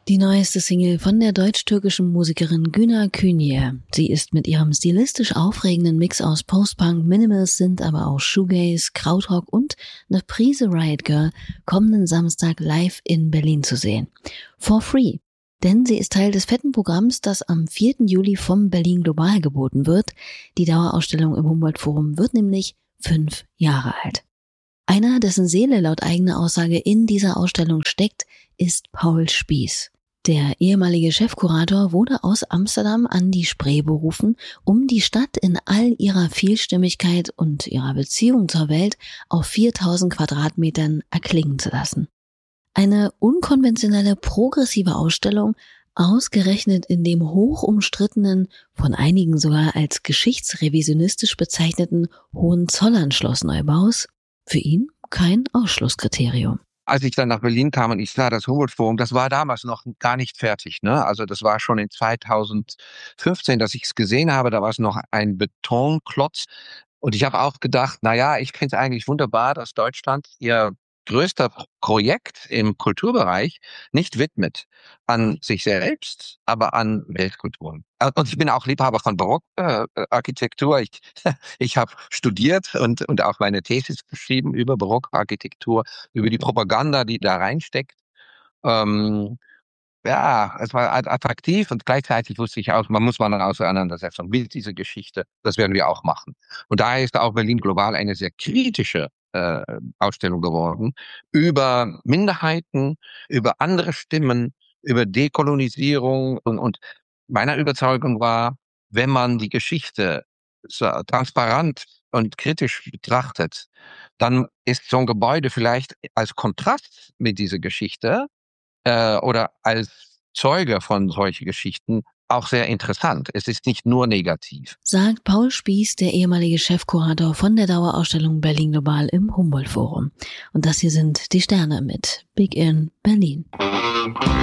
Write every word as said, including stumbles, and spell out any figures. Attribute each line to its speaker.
Speaker 1: Die neueste Single von der deutsch-türkischen Musikerin Güner Künye. Sie ist mit ihrem stilistisch aufregenden Mix aus Post-Punk, Minimalist sind aber auch Shoegaze, Krautrock und eine Prise Riot Girl kommenden Samstag live in Berlin zu sehen. For free. Denn sie ist Teil des fetten Programms, das am vierten Juli vom Berlin Global geboten wird. Die Dauerausstellung im Humboldt-Forum wird nämlich fünf Jahre alt. Einer, dessen Seele laut eigener Aussage in dieser Ausstellung steckt, ist Paul Spies. Der ehemalige Chefkurator wurde aus Amsterdam an die Spree berufen, um die Stadt in all ihrer Vielstimmigkeit und ihrer Beziehung zur Welt auf viertausend Quadratmetern erklingen zu lassen. Eine unkonventionelle, progressive Ausstellung, ausgerechnet in dem hoch umstrittenen, von einigen sogar als geschichtsrevisionistisch bezeichneten Hohenzollern-Schloss-Neubaus, für ihn kein Ausschlusskriterium.
Speaker 2: Als ich dann nach Berlin kam und ich sah das Humboldt-Forum, das war damals noch gar nicht fertig, ne? Also das war schon in zweitausendfünfzehn, dass ich es gesehen habe, da war es noch ein Betonklotz. Und ich habe auch gedacht, na ja, ich finde es eigentlich wunderbar, dass Deutschland ihr größter Projekt im Kulturbereich nicht widmet an sich selbst, aber an Weltkulturen. Und ich bin auch Liebhaber von Barockarchitektur. Ich, ich habe studiert und, und auch meine Thesis geschrieben über Barockarchitektur, über die Propaganda, die da reinsteckt. Ähm, ja, es war attraktiv und gleichzeitig wusste ich auch, man muss mal eine Auseinandersetzung mit dieser Geschichte. Das werden wir auch machen. Und daher ist auch Berlin Global eine sehr kritische äh, Ausstellung geworden über Minderheiten, über andere Stimmen, über Dekolonisierung und, und meiner Überzeugung war, wenn man die Geschichte so transparent und kritisch betrachtet, dann ist so ein Gebäude vielleicht als Kontrast mit dieser Geschichte äh, oder als Zeuge von solchen Geschichten auch sehr interessant. Es ist nicht nur negativ.
Speaker 1: Sagt Paul Spies, der ehemalige Chefkurator von der Dauerausstellung Berlin Global im Humboldt-Forum. Und das hier sind die Sterne mit Big in Berlin.